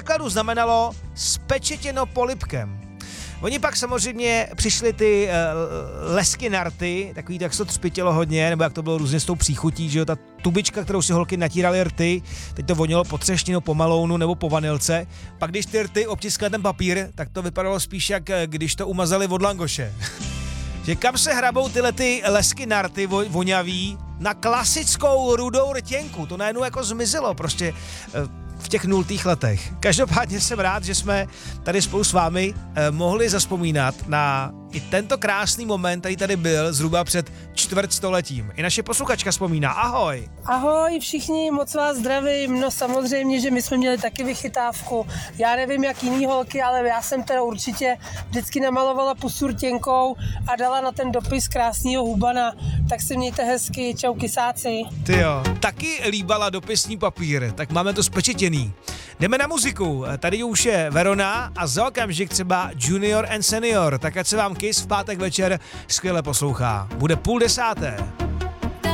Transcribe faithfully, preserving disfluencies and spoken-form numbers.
překladu znamenalo spečetěno polibkem. Oni pak samozřejmě přišli ty uh, lesky narty, takový, tak se to třpitělo hodně, nebo jak to bylo různě s tou příchutí, že jo, ta tubička, kterou si holky natíraly rty, teď to vonilo po třeštinu, po malounu nebo po vanilce. Pak když ty rty obtiskali ten papír, tak to vypadalo spíš jak když to umazali od langoše. Že kam se hrabou tyhle ty lesky narty vo, voňavý na klasickou rudou rtěnku, to najednou jako zmizelo prostě uh, v těch nultých letech. Každopádně jsem rád, že jsme tady spolu s vámi eh, mohli zazpomínat na i tento krásný moment, který tady byl zhruba před čtvrtstoletím. I naše posluchačka vzpomíná. Ahoj! Ahoj všichni, moc vás zdravím. No samozřejmě, že my jsme měli taky vychytávku. Já nevím, jak jiný holky, ale já jsem teda určitě vždycky namalovala pusu rtěnkou a dala na ten dopis krásného hubana. Tak si mějte hezky, čau kysáci. Ty jo, taky líbala dopisní papír, tak máme to spečetěný. Jdeme na muziku, tady už je Verona a za okamžik třeba Junior and Senior, tak ať se vám Kiss v pátek večer skvěle poslouchá. Bude půl desáté.